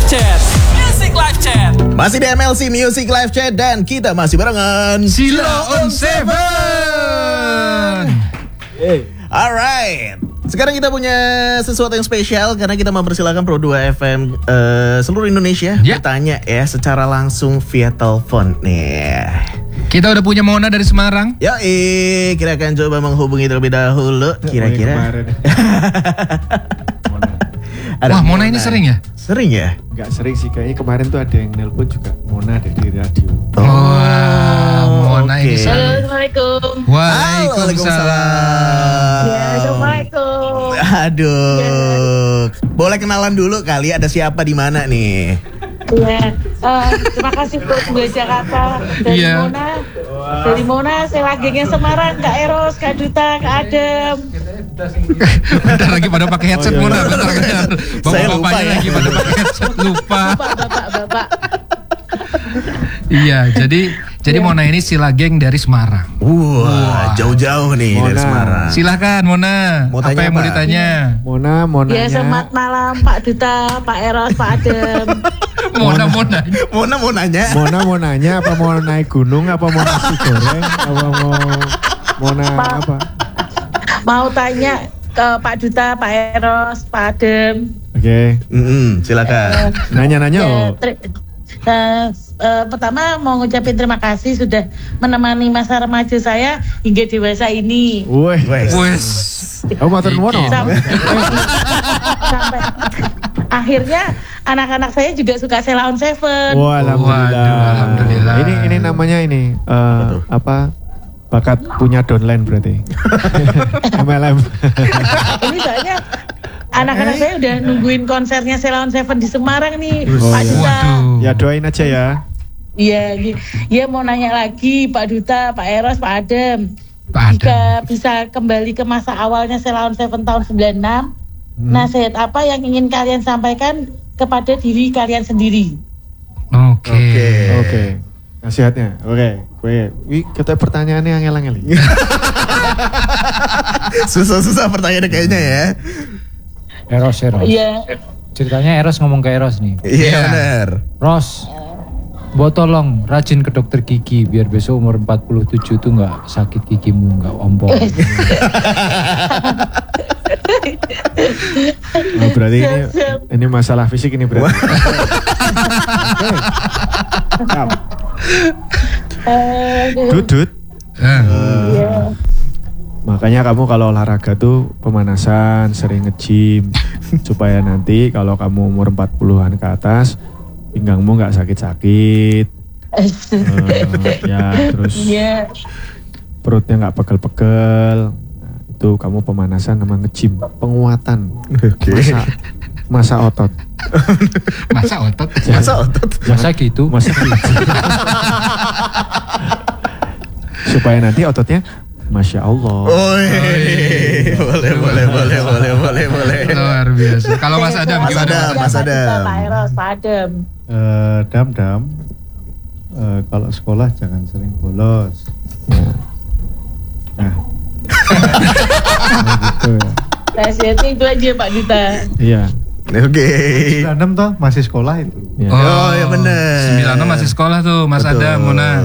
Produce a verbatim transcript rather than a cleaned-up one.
Chat. Music Live Chat. Masih di M L C Music Live Chat dan kita masih barengan Sila on Seven. Hey. Alright. Sekarang kita punya sesuatu yang spesial karena kita mempersilakan Pro dua F M uh, seluruh Indonesia Ya. bertanya ya secara langsung via telepon nih. Kita udah punya Mona dari Semarang. Yoi, kita akan coba menghubungi terlebih dahulu. Kira-kira Ada Wah, Mona, Mona ini sering ya? Sering ya? Enggak sering sih, kayaknya kemarin tuh ada yang nelpon juga Mona ada di radio. Oh, wow, Mona okay. ini sering. Halo, Assalamualaikum. Waalaikumsalam. Ya, Assalamualaikum. Aduh, ya. Boleh kenalan dulu kali, ada siapa di mana nih? Ya, uh, terima kasih buat Mbak Jakarta dari yeah. Mona. Dari Mona, saya lagi yang Semarang, Kak Eros, Kak Duta, Kak Adem. Bentar lagi pada pakai headset oh, iya, Mona, bentar bentar. Bapak-bapaknya ya. lagi pada pakai headset, lupa. Bapak-bapak. Iya, jadi jadi yeah. Mona ini sila geng dari Semarang. Wah, wow, jauh-jauh nih Mona. Dari Semarang. Silakan Mona. Mau apa yang apa? Mau ditanya? Mona, Mona. Ya, selamat malam Pak Duta, Pak Eros, Pak Adem. Mona, Mona. Mona mau nanya. Mona mau nanya apa mau naik gunung apa mau nasi goreng apa mau Mona Ma- apa? Mau tanya ke Pak Duta, Pak Eros, Pak Adem. Oke. Okay. Mm-hmm, silakan. Uh, Nanya-nanya ya, oh. Ter- Uh, uh, pertama mau ngucapin terima kasih sudah menemani masa remaja saya hingga dewasa ini. Wih, wes. Oh, matur nuwun. Sampai, sampai akhirnya anak-anak saya juga suka Sela on Seven. Wah, alhamdulillah. Waduh, alhamdulillah. Ini ini namanya ini uh, apa? Bakat punya downline berarti. M L M. Ini soalnya anak-anak saya udah nungguin konsernya Sela on Seven di Semarang nih, oh, Pak Duta. Ya doain aja ya. Iya, ya mau nanya lagi Pak Duta, Pak Eros, Pak Adem. Pak Adem. Jika bisa kembali ke masa awalnya Sela on Seven tahun sembilan puluh enam, hmm. nasihat apa yang ingin kalian sampaikan kepada diri kalian sendiri? Oke. Okay. Oke. Okay. Nasihatnya. Oke. Okay. Wih, kita pertanyaannya angel-angel. Susah-susah pertanyaannya kayaknya ya. Eros, Eros. Iya. Ceritanya Eros ngomong ke Eros nih. Iya yeah, benar. Ros, buat tolong rajin ke dokter gigi biar besok umur empat puluh tujuh tuh nggak sakit gigimu, nggak ompong. Oh, berarti ini ini masalah fisik ini berarti. Dudut. Uh. Yeah. Makanya kamu kalau olahraga tuh pemanasan, sering nge-gym supaya nanti kalau kamu umur empat puluhan ke atas pinggangmu nggak sakit-sakit. uh, ya terus yeah. perutnya nggak pegel-pegel. Nah, itu kamu pemanasan sama nge-gym, penguatan. Okay. Masa masa otot. Masa otot? Masa otot? Masa gitu? Masa gitu. Supaya nanti ototnya Masya Allah. Oi. Boleh, boleh, boleh, boleh, boleh, boleh. Luar biasa. Kalau Mas Adam Mas gimana? Adam, Mas Adam. Pak Eros, Pak Adem. Uh, dam dam. Uh, kalau sekolah jangan sering bolos. Nah. Nah gitu ya. Nasihatnya itu aja Pak Duta. Iya. Oke. Okay. sembilan puluh enam toh masih sekolah itu. Ya. Oh, ya benar. sembilan puluh enam masih sekolah tuh Mas Betul. Adam, Mona.